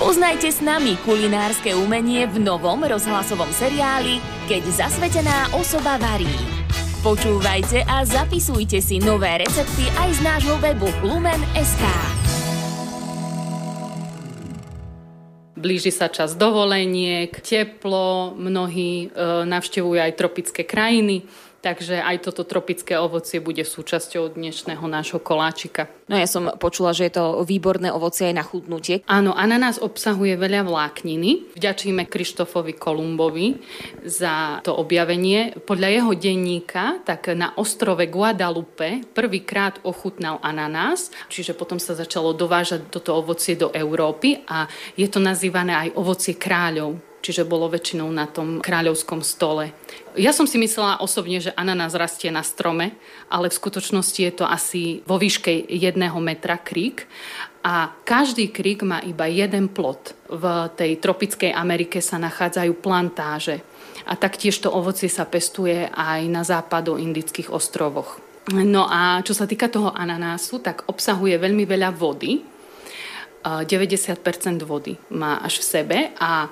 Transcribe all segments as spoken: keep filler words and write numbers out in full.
Poznajte s nami kulinárske umenie v novom rozhlasovom seriáli Keď zasvetená osoba varí. Počúvajte a zapisujte si nové recepty aj z nášho webu lumen bodka es ká. Blíži sa čas dovoleniek, teplo, mnohí e, navštevujú aj tropické krajiny, takže aj toto tropické ovocie bude súčasťou dnešného nášho koláčika. No ja som počula, že je to výborné ovocie aj na chutnutie. Áno, ananás obsahuje veľa vlákniny. Vďačíme Krištofovi Kolumbovi za to objavenie. Podľa jeho denníka, tak na ostrove Guadalupe prvýkrát ochutnal ananás, čiže potom sa začalo dovážať toto ovocie do Európy a je to nazývané aj ovocie kráľov. Čiže bolo väčšinou na tom kráľovskom stole. Ja som si myslela osobne, že ananás rastie na strome, ale v skutočnosti je to asi vo výške jedného metra krík a každý krík má iba jeden plod. V tej tropickej Amerike sa nachádzajú plantáže a taktiež to ovocie sa pestuje aj na západo-indických ostrovoch. No a čo sa týka toho ananásu, tak obsahuje veľmi veľa vody. deväťdesiat percent vody má až v sebe a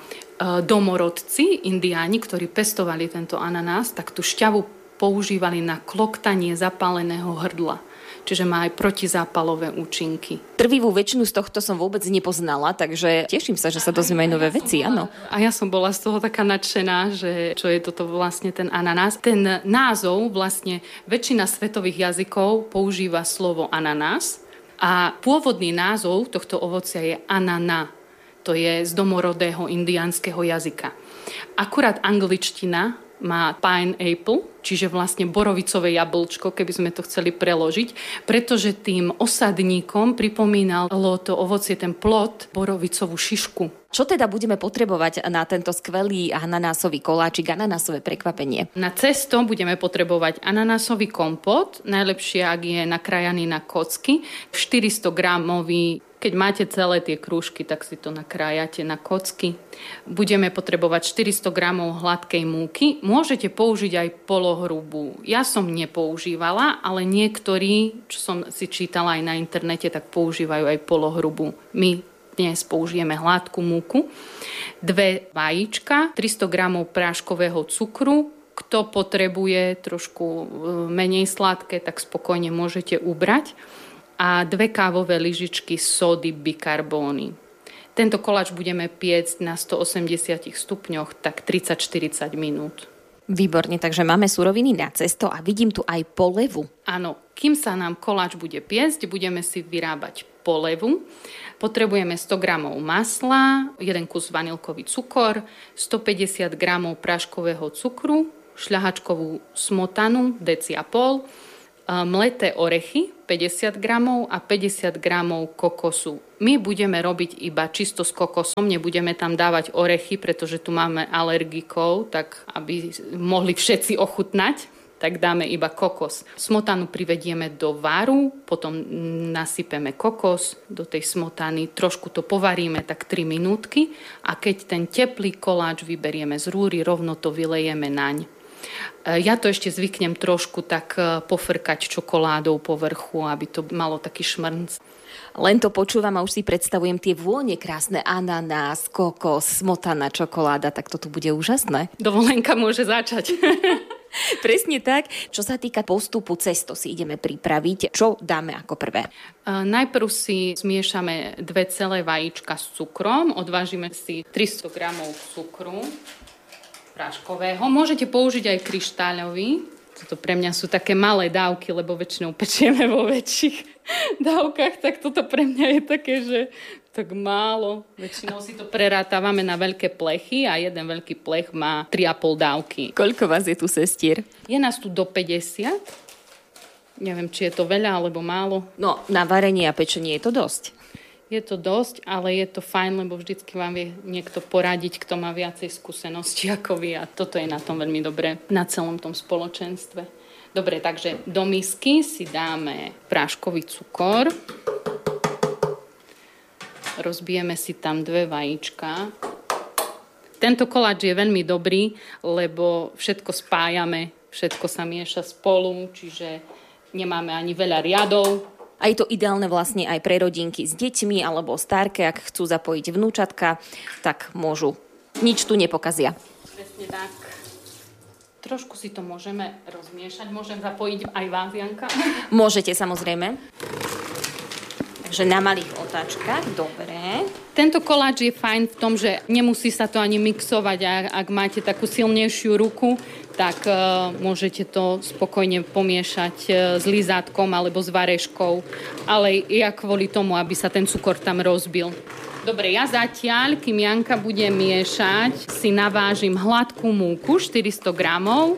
domorodci, indiáni, ktorí pestovali tento ananás, tak tú šťavu používali na kloktanie zapáleného hrdla. Čiže má aj protizápalové účinky. Trvivú väčšinu z tohto som vôbec nepoznala, takže teším sa, že sa dozviem aj nové veci, áno. A ja som bola z toho taká nadšená, že čo je toto vlastne ten ananás. Ten názov vlastne väčšina svetových jazykov používa slovo ananás a pôvodný názov tohto ovocia je ananá. To je z domorodého indiánskeho jazyka. Akurát angličtina má pineapple, čiže vlastne borovicové jablčko, keby sme to chceli preložiť, pretože tým osadníkom pripomínalo to ovocie, ten plod, borovicovú šišku. Čo teda budeme potrebovať na tento skvelý ananásový koláčik, ananásové prekvapenie? Na cesto budeme potrebovať ananásový kompot, najlepšie, ak je nakrájaný na kocky, štyristo gramový. Keď máte celé tie krúžky, tak si to nakrájate na kocky. Budeme potrebovať štyristo gramov hladkej múky. Môžete použiť aj polohrubú. Ja som nepoužívala, ale niektorí, čo som si čítala aj na internete, tak používajú aj polohrubú. My dnes použijeme hladkú múku. Dve vajíčka, tristo gramov práškového cukru. Kto potrebuje trošku menej sladké, tak spokojne môžete ubrať. A dve kávové lyžičky sódy bikarbóny. Tento koláč budeme piecť na stoosemdesiat stupňoch tak tridsať štyridsať minút. Výborne, takže máme suroviny na cesto a vidím tu aj polevu. Áno, kým sa nám koláč bude piecť, budeme si vyrábať polevu. Potrebujeme sto gramov masla, jeden kus vanilkový cukor, stopäťdesiat gramov práškového cukru, šľahačkovú smotanu, deci a pol, mleté orechy, päťdesiat gramov a päťdesiat gramov kokosu. My budeme robiť iba čisto s kokosom, nebudeme tam dávať orechy, pretože tu máme alergikov, tak aby mohli všetci ochutnať, tak dáme iba kokos. Smotanu privedieme do varu, potom nasypeme kokos do tej smotany, trošku to povaríme tak tri minútky a keď ten teplý koláč vyberieme z rúry, rovno to vylejeme naň. Ja to ešte zvyknem trošku tak pofrkať čokoládou po vrchu, aby to malo taký šmrnc. Len to počúvam a už si predstavujem tie vône krásne, ananás, kokos, smotana, čokoláda, tak to tu bude úžasné. Dovolenka môže začať. Presne tak. Čo sa týka postupu, cesto si ideme pripraviť. Čo dáme ako prvé? Najprv si zmiešame dve celé vajíčka s cukrom. Odvážime si tristo gramov cukru práškového. Môžete použiť aj kryštáľový. Toto pre mňa sú také malé dávky, lebo väčšinou pečieme vo väčších dávkach, tak toto pre mňa je také, že tak málo. Väčšinou si to prerátavame na veľké plechy a jeden veľký plech má tri a pol dávky. Koľko vás je tu, sestier? Je nás tu do päťdesiat. Neviem, či je to veľa alebo málo. No, na varenie a pečenie je to dosť. Je to dosť, ale je to fajn, lebo vždycky vám vie niekto poradiť, kto má viacej skúsenosti ako vy a toto je na tom veľmi dobré, na celom tom spoločenstve. Dobre, takže do misky si dáme práškový cukor, rozbijeme si tam dve vajíčka. Tento koláč je veľmi dobrý, lebo všetko spájame, všetko sa mieša spolu, čiže nemáme ani veľa riadov. A je to ideálne vlastne aj pre rodinky s deťmi alebo stárke, ak chcú zapojiť vnúčatka, tak môžu. Nič tu nepokazia. Presne tak. Trošku si to môžeme rozmiešať. Môžem zapojiť aj vás, Janka? Môžete, samozrejme. Takže na malých otáčkach, dobre. Tento koláč je fajn v tom, že nemusí sa to ani mixovať. Ak máte takú silnejšiu ruku, tak uh, môžete to spokojne pomiešať uh, s lizátkom alebo s vareškou. Ale ja kvôli tomu, aby sa ten cukor tam rozbil. Dobre, ja zatiaľ, kým Janka bude miešať, si navážim hladkú múku, štyristo gramov.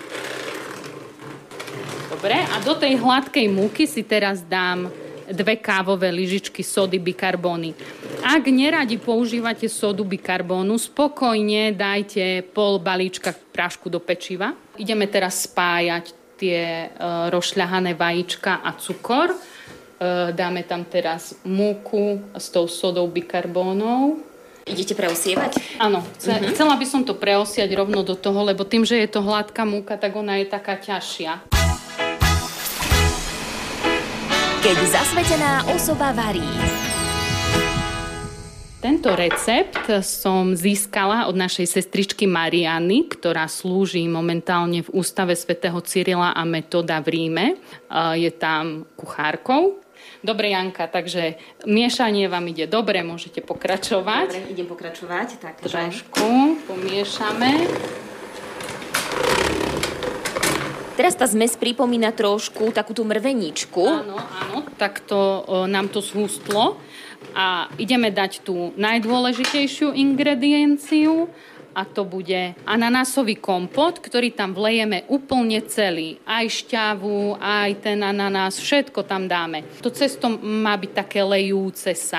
Dobre, a do tej hladkej múky si teraz dám dve kávové lyžičky sody bikarbóny. Ak neradi používate sodu bikarbónu, spokojne dajte pol balíčka prášku do pečiva. Ideme teraz spájať tie e, rozšľahané vajíčka a cukor. E, dáme tam teraz múku s tou sodou bikarbónou. Idete preosievať? Áno, chce, uh-huh. chcela by som to preosiať rovno do toho, lebo tým, že je to hladká múka, tak ona je taká ťažšia. Keď zasvetená osoba varí. Tento recept som získala od našej sestričky Mariany, ktorá slúži momentálne v Ústave svätého Cyrila a Metoda v Ríme. Je tam kuchárkou. Dobre, Janka, takže miešanie vám ide dobre, môžete pokračovať. Dobre, idem pokračovať. Tak, trošku pomiešame. Teraz tá zmes pripomína trošku takú tú mrveničku. Áno, áno, tak to o, nám to zhustlo. A ideme dať tú najdôležitejšiu ingredienciu a to bude ananásový kompot, ktorý tam vlejeme úplne celý. Aj šťavu, aj ten ananás, všetko tam dáme. To cesto má byť také lejúce sa.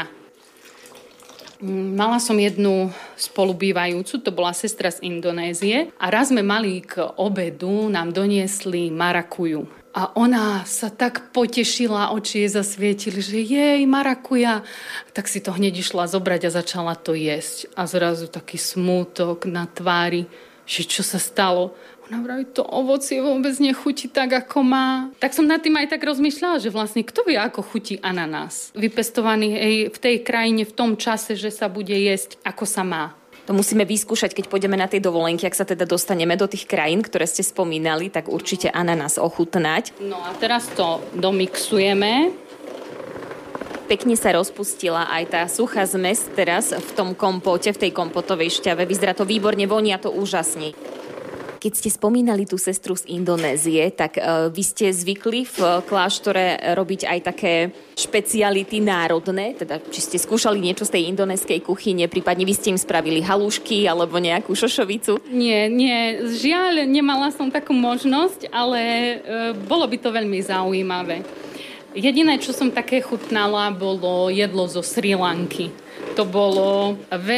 Mala som jednu spolubývajúcu, to bola sestra z Indonézie a raz sme mali k obedu, nám doniesli marakuju. A ona sa tak potešila, oči jej zasvietili, že jej, marakuja. Tak si to hneď išla zobrať a začala to jesť. A zrazu taký smútok na tvári, že čo sa stalo. Ona vraví, to ovocie vôbec nechutí tak, ako má. Tak som nad tým aj tak rozmýšľala, že vlastne kto vie, ako chutí ananás. Vypestovaný hej, v tej krajine v tom čase, že sa bude jesť, ako sa má. To musíme vyskúšať, keď pôjdeme na tej dovolenky, ak sa teda dostaneme do tých krajín, ktoré ste spomínali, tak určite ananás ochutnať. No a teraz to domixujeme. Pekne sa rozpustila aj tá suchá zmes teraz v tom kompote, v tej kompotovej šťave. Vyzerá to výborne, vonia to úžasne. Keď ste spomínali tú sestru z Indonézie, tak uh, vy ste zvykli v kláštore robiť aj také špeciality národné, teda či ste skúšali niečo z tej indonéskej kuchyne, prípadne vy ste im spravili halušky alebo nejakú šošovicu? Nie, nie, žiaľ, nemala som takú možnosť, ale uh, bolo by to veľmi zaujímavé. Jediné, čo som také chutnala, bolo jedlo zo Srí Lanky. To bolo